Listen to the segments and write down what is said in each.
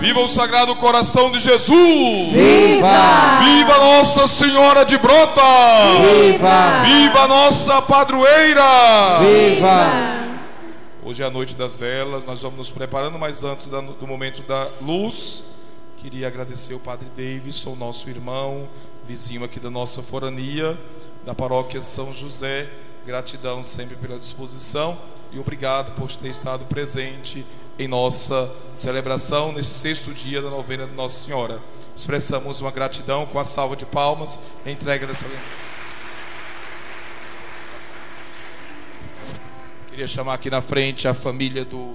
Viva o Sagrado Coração de Jesus! Viva! Viva Nossa Senhora de Brotas! Viva! Viva Nossa Padroeira! Viva! Hoje é a noite das velas, nós vamos nos preparando, mas antes do momento da luz, queria agradecer o Padre Davidson, nosso irmão, vizinho aqui da nossa forania, da paróquia São José. Gratidão sempre pela disposição e obrigado por ter estado presente em nossa celebração nesse sexto dia da novena de Nossa Senhora. Expressamos uma gratidão com a salva de palmas, a entrega dessa. Queria chamar aqui na frente a família do.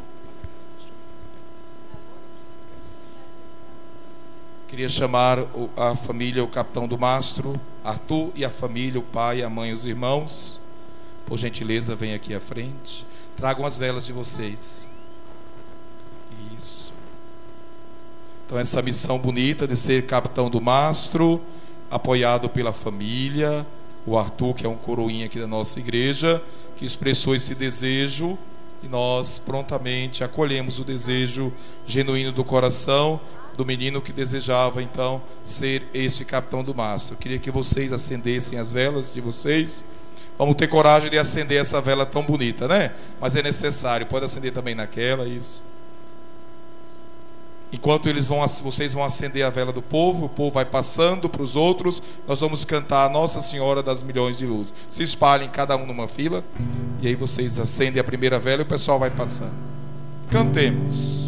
Queria chamar a família, o capitão do mastro, Arthur, e a família, o pai, a mãe, os irmãos. Por gentileza, vem aqui à frente. Tragam as velas de vocês. Isso. Então, essa missão bonita de ser capitão do mastro, apoiado pela família, o Arthur, que é um coroinha aqui da nossa igreja, que expressou esse desejo, e nós prontamente acolhemos o desejo genuíno do coração do menino que desejava então ser esse capitão do mastro. Eu queria que vocês acendessem as velas de vocês. Vamos ter coragem de acender essa vela tão bonita, né? Mas é necessário, pode acender também naquela, isso. Enquanto vocês vão acender a vela do povo, o povo vai passando para os outros, nós vamos cantar a Nossa Senhora das Milhões de Luzes. Se espalhem cada um numa fila, e aí vocês acendem a primeira vela e o pessoal vai passando. Cantemos.